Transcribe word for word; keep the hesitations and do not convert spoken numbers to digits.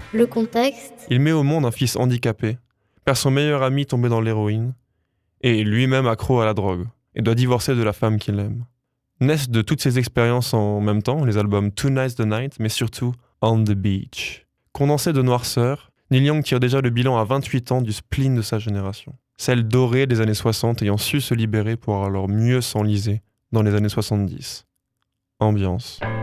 Le contexte, Il met au monde un fils handicapé, perd son meilleur ami tombé dans l'héroïne, et lui-même accro à la drogue, et doit divorcer de la femme qu'il aime. Naissent de toutes ces expériences en même temps les albums Tonight's the Night, mais surtout On the Beach. Condensé de noirceur, Neil Young tire déjà le bilan à vingt-huit ans du spleen de sa génération. Celle dorée des années soixante ayant su se libérer pour alors mieux s'enliser dans les années soixante-dix. Ambiance.